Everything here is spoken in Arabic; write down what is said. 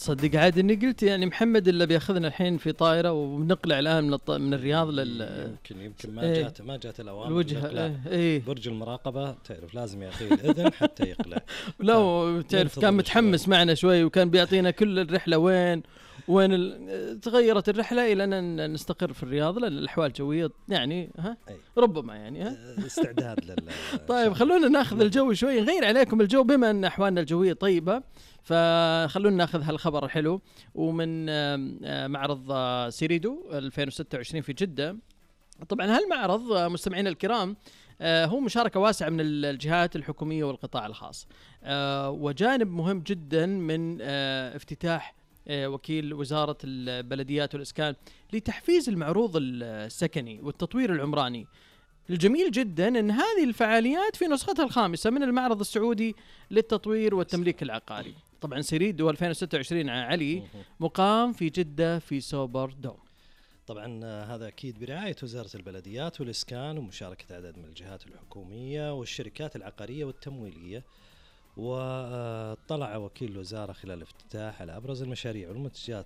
صدق عاد اني قلت يعني محمد اللي بياخذنا الحين في طائره وبنقلع الان من الرياض يمكن ما جات الاوامر الوجهه. برج المراقبه تعرف لازم يعطيه الاذن حتى يقلع. لو تعرف كان متحمس معنا شوي وكان بيعطينا كل الرحله وين تغيرت الرحله الى ان نستقر في الرياض لان الاحوال الجويه يعني ربما يعني استعداد طيب خلونا ناخذ الجو شوي، نغير عليكم الجو بما ان احوالنا الجويه طيبه، فخلونا ناخذ هالخبر الحلو. ومن معرض سيريدو 2026 في جدة. طبعا هالمعرض مستمعينا الكرام هو مشاركة واسعة من الجهات الحكومية والقطاع الخاص، وجانب مهم جدا من افتتاح وكيل وزارة البلديات والإسكان لتحفيز المعروض السكني والتطوير العمراني. الجميل جدا أن هذه الفعاليات في نسختها الخامسة من المعرض السعودي للتطوير والتمليك العقاري. طبعا سيريدو 2026 علي مقام في جدة في سوبر دوم. طبعا هذا أكيد برعاية وزارة البلديات والإسكان ومشاركة عدد من الجهات الحكومية والشركات العقارية والتمويلية. وطلع وكيل الوزارة خلال الافتتاح على أبرز المشاريع والمنتجات